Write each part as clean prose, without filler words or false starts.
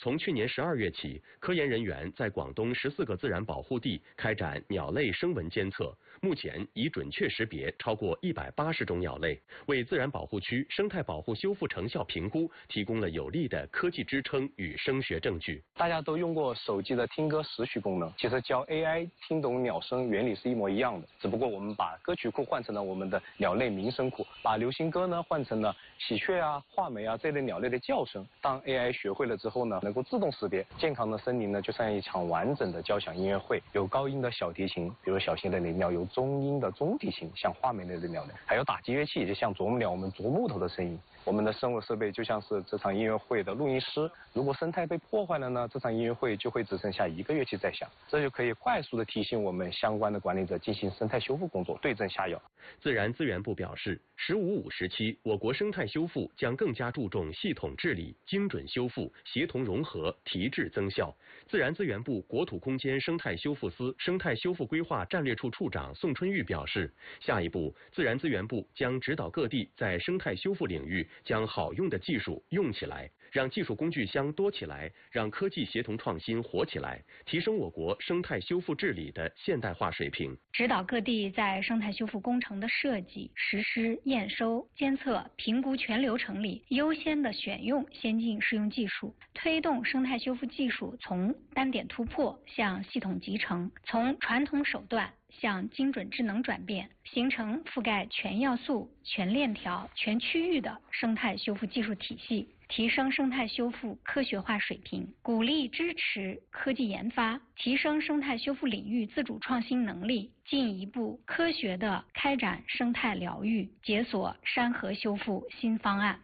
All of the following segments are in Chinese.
从去年12月起，科研人员在广东14个自然保护地开展鸟类声纹监测，目前已准确识别超过180种鸟类，为自然保护区生态保护修复成效评估提供了有力的科技支撑与声学证据。 大家都用过手机的听歌识曲功能，其实教 AI 听懂鸟声原理是一模一样的，只不过我们把歌曲库换成了我们的鸟类鸣声库，把流行歌呢换成了喜鹊啊、画眉啊这类鸟类的叫声。当 AI 学会了之后呢，能够自动识别。健康的森林呢，就像一场完整的交响音乐会，有高音的小提琴，比如小型的雷鸟；有中音的中提琴，像画眉类的鸟类；还有打击乐器，就像啄木鸟我们啄木头的声音。我们的生物设备就像是这场音乐会的录音师，如果生态被破坏了呢，这场音乐会就会只剩下1个乐器在响，这就可以快速的提醒我们相关的管理者进行生态修复工作，对症下药。 自然资源部表示，“15+5”时期，我国生态修复将更加注重系统治理、精准修复、协同融合、提质增效。自然资源部国土空间生态修复司生态修复规划战略处处长宋春玉表示，下一步，自然资源部将指导各地在生态修复领域将好用的技术用起来，让技术工具箱多起来，让科技协同创新活起来，提升我国生态修复治理的现代化水平。 指导各地在生态修复工程的设计、实施、验收、监测、评估全流程里优先的选用先进适用技术，推动生态修复技术从单点突破向系统集成，从传统手段向精准智能转变，形成覆盖全要素、全链条、全区域的生态修复技术体系，提升生态修复科学化水平，鼓励支持科技研发，提升生态修复领域自主创新能力，进一步科学地开展生态疗愈，解锁山河修复新方案。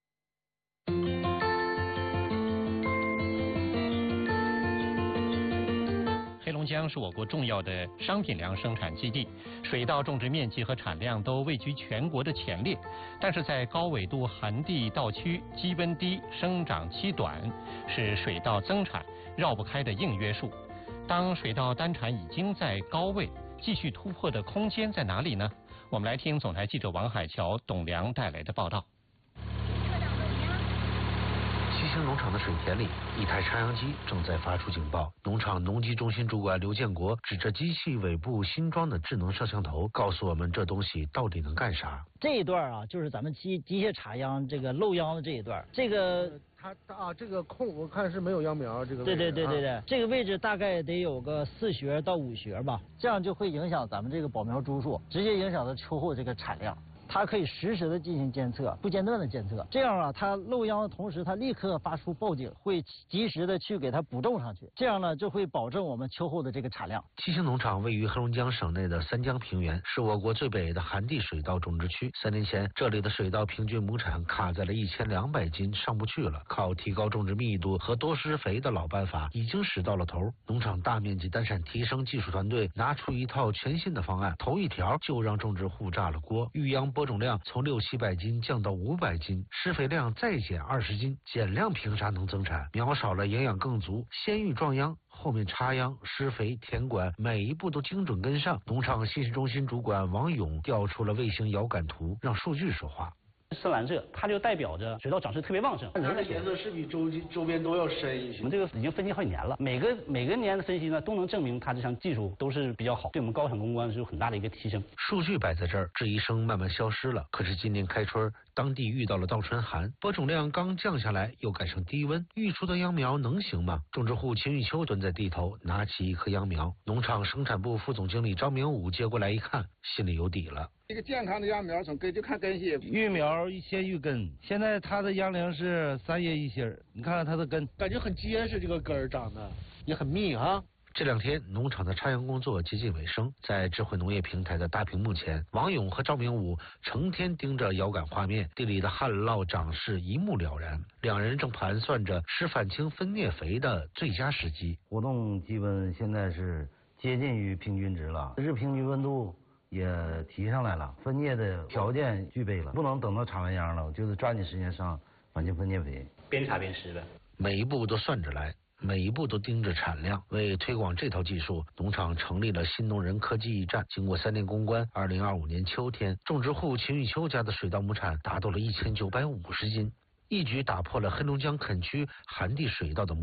黑龙江是我国重要的商品粮生产基地，水稻种植面积和产量都位居全国的前列。但是在高纬度寒地稻区，基温低，生长期短，是水稻增产绕不开的硬约束。当水稻单产已经在高位，继续突破的空间在哪里呢？我们来听总台记者王海桥、董良带来的报道。 七星农场的水田里，一台插秧机正在发出警报。农场农机中心主管刘建国指着机器尾部新装的智能摄像头，告诉我们这东西到底能干啥。 这一段啊，就是咱们机械插秧这个漏秧的这一段。这个这个空我看是没有秧苗，这个位置对，这个位置大概得有个4穴到5穴吧，这样就会影响咱们这个保苗株数，直接影响到秋后这个产量。它可以实时的进行监测，不间断的监测，这样啊，它漏秧的同时，它立刻发出报警，会及时的去给它补种上去，这样呢，就会保证我们秋后的这个产量。 七星农场位于黑龙江省内的三江平原，是我国最北的寒地水稻种植区。3年前，这里的水稻平均亩产卡在了1200斤，上不去了。靠提高种植密度和多施肥的老办法已经使到了头。农场大面积单产提升技术团队拿出一套全新的方案，头一条就让种植户炸了锅，育秧播种量从600-700斤降到500斤，施肥量再减20斤，减量凭啥能增产？苗少了，营养更足，先育壮秧，后面插秧、施肥、填管，每一步都精准跟上。农场信息中心主管王勇调出了卫星遥感图，让数据说话。 深蓝色，它就代表着水稻长势特别旺盛。 它的颜色是比周边都要深一些。 我们这个已经分析好几年了，每个年的分析呢，都能证明它这项技术都是比较好，对我们高产公关是有很大的一个提升。 数据摆在这儿，质疑声慢慢消失了。可是今年开春，当地遇到了倒春寒，播种量刚降下来，又赶上低温，育出的秧苗能行吗？种植户秦玉秋蹲在地头，拿起一颗秧苗。农场生产部副总经理张明武接过来一看，心里有底了。 一个健康的秧苗从根就看根系， 育苗先育根，现在它的秧龄是3叶1芯，你看看它的根， 感觉很结实，这个根儿长得也很密啊。 这2天，农场的插秧工作接近尾声，在智慧农业平台的大屏幕前，王勇和赵明武成天盯着遥感画面，地里的旱涝长势一目了然。2人正盘算着施反清分蘖肥的最佳时机。 活动基本现在是接近于平均值了，日平均温度也提上来了，分蘖的条件具备了，不能等到插完秧了，就是抓紧时间上反清分蘖肥， 边插边施呗， 每一步都算着来。每一步都盯着产量。为推广这套技术，农场成立了新农人科技驿站。经过3年攻关，2025年秋天，种植户秦玉秋家的水稻亩产达到了1950斤，一举打破了黑龙江垦区寒地水稻的